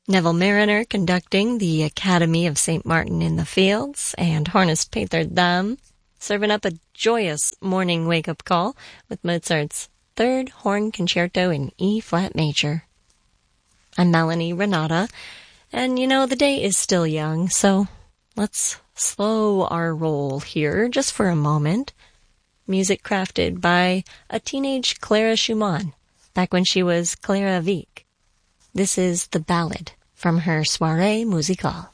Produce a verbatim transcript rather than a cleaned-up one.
Neville Mariner conducting the Academy of Saint Martin in the Fields, and Hornis Peter Dam serving up a joyous morning wake-up call with Mozart's Third Horn Concerto in E-flat major. I'm Melanie Renata, and you know, the day is still young, so let's slow our roll here just for a moment. Music crafted by a teenage Clara Schumann, back when she was Clara Wieck. This is The Ballad from her Soirée Musicale.